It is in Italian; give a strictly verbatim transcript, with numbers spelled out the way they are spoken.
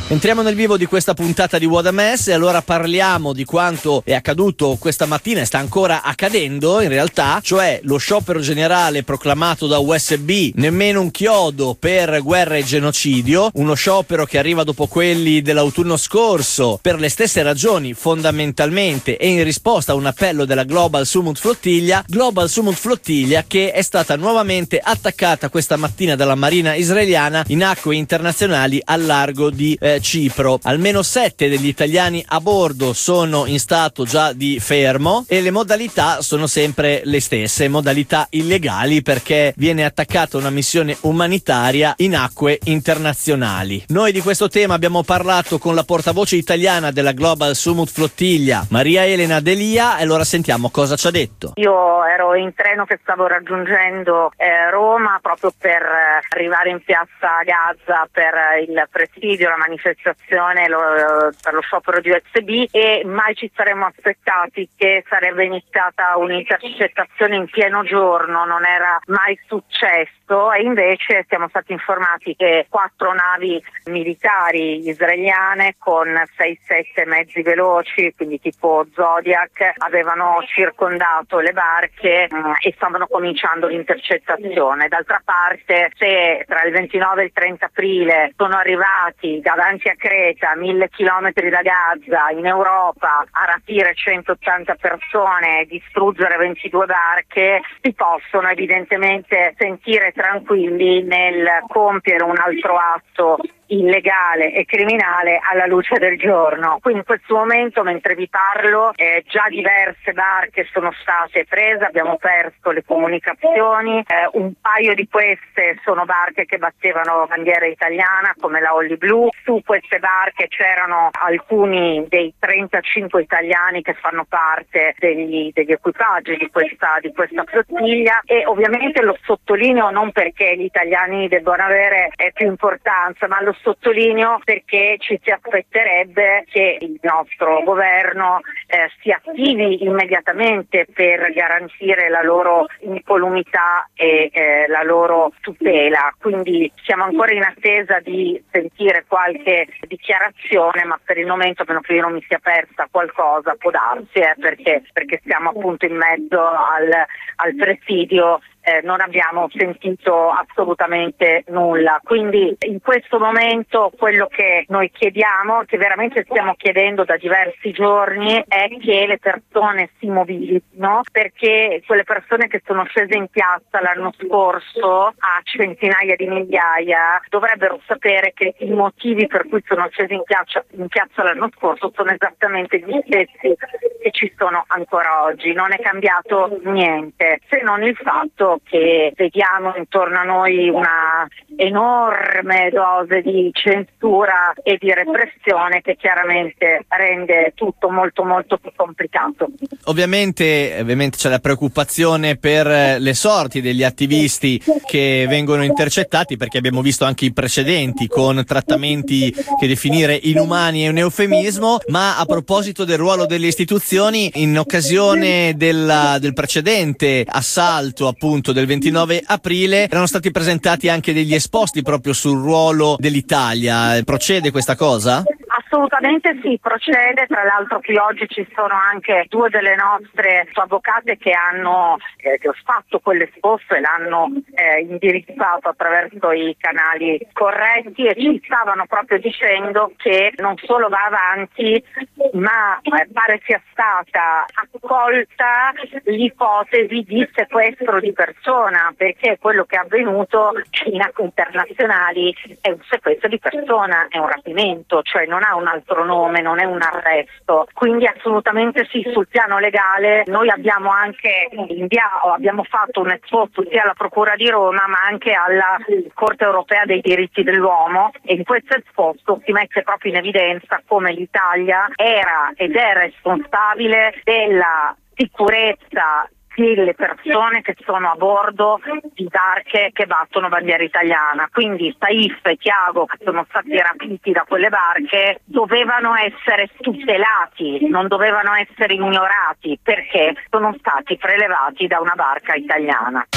Entriamo nel vivo di questa puntata di What a Mess e allora parliamo di quanto è accaduto questa mattina e sta ancora accadendo in realtà, cioè lo sciopero generale proclamato da U S B, nemmeno un chiodo per guerra e genocidio, uno sciopero che arriva dopo quelli dell'autunno scorso per le stesse ragioni fondamentalmente e in risposta a un appello della Global Summit Flottiglia, Global Summit Flottiglia che è stata nuovamente attaccata questa mattina dalla Marina israeliana in acque internazionali al largo di eh, Cipro. Almeno sette degli italiani a bordo sono in stato già di fermo e le modalità sono sempre le stesse, modalità illegali perché viene attaccata una missione umanitaria in acque internazionali. Noi di questo tema abbiamo parlato con la portavoce italiana della Global Summit Flottiglia, Maria Elena Delia, e allora sentiamo cosa ci ha detto. Io ero in treno che stavo raggiungendo eh, Roma proprio per eh, arrivare in piazza Gaza per eh, il presidio, la manifestazione lo, per lo sciopero di U S B, e mai ci saremmo aspettati che sarebbe iniziata un'intercettazione in pieno giorno, non era mai successo, e invece siamo stati informati che quattro navi militari israeliane con sei sette mezzi veloci, quindi tipo Zodiac, avevano circondato le barche mh, e stavano cominciando l'intercettazione. D'altra parte, se tra il ventinove e il trenta aprile sono arrivati davanti a Creta, mille chilometri da Gaza, in Europa, a rapire centottanta persone e distruggere ventidue barche, si possono evidentemente sentire tranquilli nel compiere un altro atto illegale e criminale alla luce del giorno. Qui in questo momento, mentre vi parlo, eh, già diverse barche sono state prese, abbiamo perso le comunicazioni, eh, un paio di queste sono barche che battevano bandiera italiana come la Holly Blue. Su queste barche c'erano alcuni dei trentacinque italiani che fanno parte degli, degli equipaggi di questa, di questa flottiglia, e ovviamente lo sottolineo non perché gli italiani debbano avere eh, più importanza, ma lo sottolineo perché ci si aspetterebbe che il nostro governo eh, si attivi immediatamente per garantire la loro incolumità e eh, la loro tutela. Quindi siamo ancora in attesa di sentire qualche dichiarazione, ma per il momento, a meno che io non mi sia persa qualcosa, può darsi, eh, perché, perché siamo appunto in mezzo al, al presidio. Eh, non abbiamo sentito assolutamente nulla, quindi in questo momento quello che noi chiediamo, che veramente stiamo chiedendo da diversi giorni, è che le persone si mobilitino, perché quelle persone che sono scese in piazza l'anno scorso a centinaia di migliaia dovrebbero sapere che i motivi per cui sono scesi in piazza, in piazza l'anno scorso sono esattamente gli stessi che ci sono ancora oggi. Non è cambiato niente, se non il fatto che vediamo intorno a noi una enorme dose di censura e di repressione che chiaramente rende tutto molto molto più complicato. Ovviamente, ovviamente c'è la preoccupazione per le sorti degli attivisti che vengono intercettati, perché abbiamo visto anche i precedenti con trattamenti che definire inumani è un eufemismo. Ma a proposito del ruolo delle istituzioni, in occasione della, del precedente assalto appunto del ventinove aprile erano stati presentati anche degli esposti proprio sul ruolo dell'Italia. Procede questa cosa? Assolutamente sì, procede. Tra l'altro qui oggi ci sono anche due delle nostre avvocate che hanno eh, che ho fatto quell'esposto e l'hanno eh, indirizzato attraverso i canali corretti, e ci stavano proprio dicendo che non solo va avanti, ma eh, pare sia stata accolta l'ipotesi di sequestro di persona, perché quello che è avvenuto in acque internazionali è un sequestro di persona, è un rapimento, cioè non ha un altro nome, non è un arresto. Quindi assolutamente sì, sul piano legale noi abbiamo anche inviato, abbiamo fatto un esposto sia alla Procura di Roma ma anche alla Corte Europea dei diritti dell'uomo, e in questo esposto si mette proprio in evidenza come l'Italia era ed è responsabile della sicurezza delle persone che sono a bordo di barche che battono bandiera italiana. Quindi Saif e Tiago, che sono stati rapiti da quelle barche, dovevano essere tutelati, non dovevano essere ignorati, perché sono stati prelevati da una barca italiana.